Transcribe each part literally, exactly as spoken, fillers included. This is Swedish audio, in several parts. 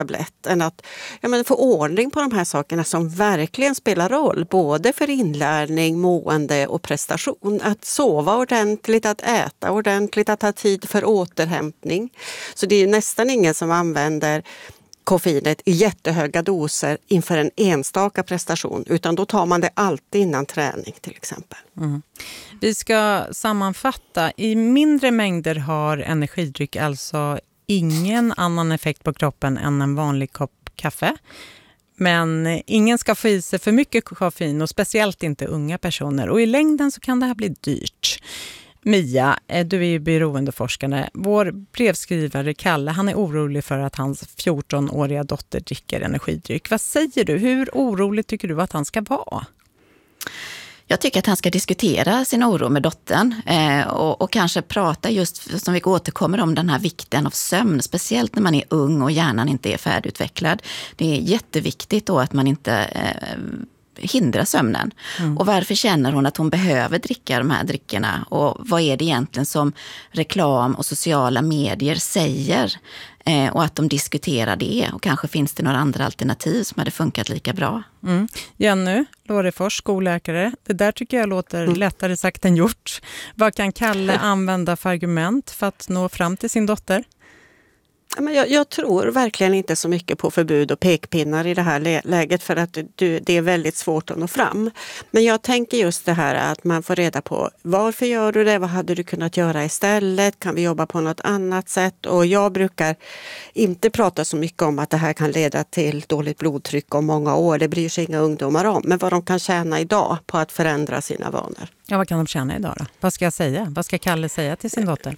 tablett än att ja, men få ordning på de här sakerna som verkligen spelar roll både för inlärning, mående och prestation. Att sova ordentligt, att äta ordentligt, att ha tid för återhämtning. Så det är nästan ingen som använder koffeinet i jättehöga doser inför en enstaka prestation, utan då tar man det alltid innan träning till exempel. Mm. Vi ska sammanfatta. I mindre mängder har energidryck alltså ingen annan effekt på kroppen än en vanlig kopp kaffe. Men ingen ska få i sig för mycket koffein och speciellt inte unga personer. Och i längden så kan det här bli dyrt. Mia, du är ju beroendeforskare. Vår brevskrivare Kalle, han är orolig för att hans fjortonåriga dotter dricker energidryck. Vad säger du? Hur orolig tycker du att han ska vara? Jag tycker att han ska diskutera sin oro med dottern eh, och, och kanske prata just som vi återkommer om den här vikten av sömn, speciellt när man är ung och hjärnan inte är färdigutvecklad. Det är jätteviktigt då att man inte eh, hindrar sömnen. Mm. Och varför känner hon att hon behöver dricka de här dryckerna? Och vad är det egentligen som reklam och sociala medier säger? Eh, och att de diskuterar det. Och kanske finns det några andra alternativ som hade funkat lika bra. Mm. Jenny Lorefors, skolläkare. Det där tycker jag låter mm. lättare sagt än gjort. Vad kan Kalle använda för argument för att nå fram till sin dotter? Men jag, jag tror verkligen inte så mycket på förbud och pekpinnar i det här läget för att du, det är väldigt svårt att nå fram. Men jag tänker just det här att man får reda på varför gör du det? Vad hade du kunnat göra istället? Kan vi jobba på något annat sätt? Och jag brukar inte prata så mycket om att det här kan leda till dåligt blodtryck om många år. Det bryr sig inga ungdomar om. Men vad de kan tjäna idag på att förändra sina vanor. Ja, vad kan de tjäna idag då? Vad ska jag säga? Vad ska Kalle säga till sin dotter?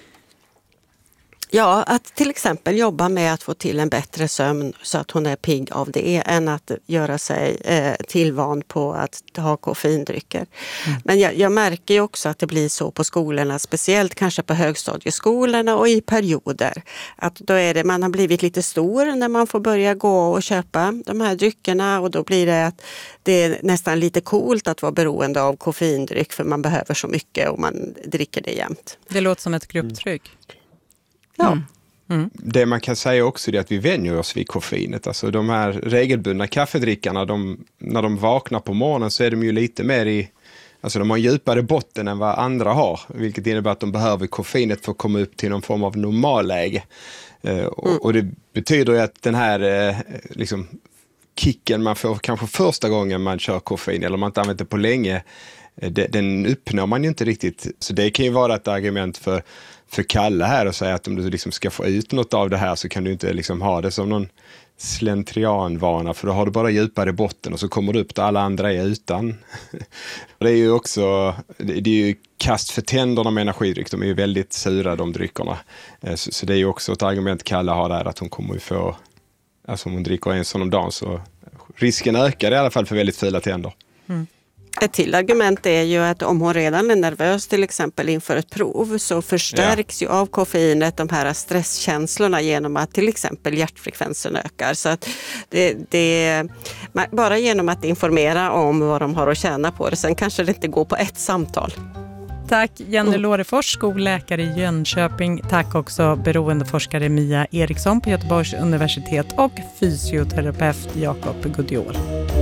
Ja, att till exempel jobba med att få till en bättre sömn så att hon är pigg av det än att göra sig eh, tillvan på att ha koffeindrycker. Mm. Men jag, jag märker ju också att det blir så på skolorna, speciellt kanske på högstadieskolorna och i perioder. Att då är det, man har blivit lite stor när man får börja gå och köpa de här dryckerna och då blir det att det är nästan lite coolt att vara beroende av koffeindryck för man behöver så mycket och man dricker det jämt. Det låter som ett grupptryck. Ja. Mm. Mm. Det man kan säga också är att vi vänjer oss vid koffeinet. Alltså de här regelbundna kaffedrickarna, de, när de vaknar på morgonen så är de ju lite mer i, alltså de har djupare botten än vad andra har. Vilket innebär att de behöver koffeinet för att komma upp till någon form av normalläge. Eh, och, mm. och det betyder ju att den här eh, liksom kicken man får kanske första gången man kör koffein eller man inte använt det på länge, eh, det, den uppnår man ju inte riktigt. Så det kan ju vara ett argument för för Kalle här och säga att om du liksom ska få ut något av det här så kan du inte liksom ha det som någon slentrianvana för då har du bara djupare botten och så kommer du upp där alla andra är utan. Det är ju också, det är ju kast för tänderna med energidryck, de är ju väldigt sura de dryckerna. Så, så det är ju också ett argument Kalle har där att hon kommer ju få, alltså om hon dricker en sån om dagen så risken ökar i alla fall för väldigt fula tänder. Mm. Ett till argument är ju att om hon redan är nervös till exempel inför ett prov så förstärks ja. ju av koffeinet de här stresskänslorna genom att till exempel hjärtfrekvensen ökar. Så att det, det, bara genom att informera om vad de har att tjäna på det, sen kanske det inte går på ett samtal. Tack Jenny mm. Lorefors, skolläkare i Jönköping. Tack också beroendeforskare Mia Eriksson på Göteborgs universitet och fysioterapeut Jakob Gudiol.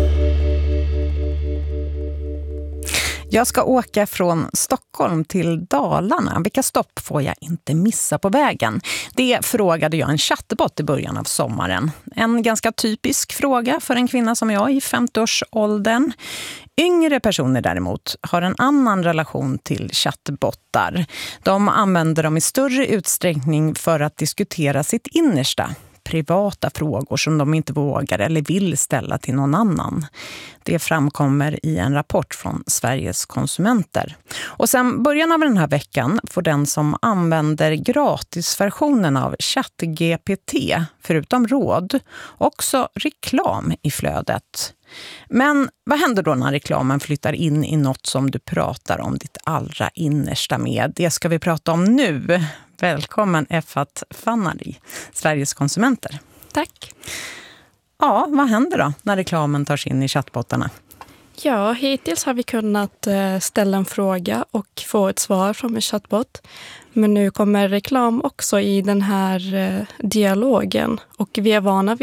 Jag ska åka från Stockholm till Dalarna. Vilka stopp får jag inte missa på vägen? Det frågade jag en chattbot i början av sommaren. En ganska typisk fråga för en kvinna som jag i femtioårsåldern. Yngre personer däremot har en annan relation till chattbottar. De använder dem i större utsträckning för att diskutera sitt innersta. Privata frågor som de inte vågar eller vill ställa till någon annan. Det framkommer i en rapport från Sveriges konsumenter. Och sen början av den här veckan får den som använder gratisversionen av ChatGPT, förutom råd, också reklam i flödet. Men vad händer då när reklamen flyttar in i något som du pratar om ditt allra innersta med? Det ska vi prata om nu. Välkommen Effat Fanari, Sveriges konsumenter. Tack. Ja, vad händer då när reklamen tar sig in i chattbottarna? Ja, hittills har vi kunnat ställa en fråga och få ett svar från en chatbot. Men nu kommer reklam också i den här dialogen och vi är vana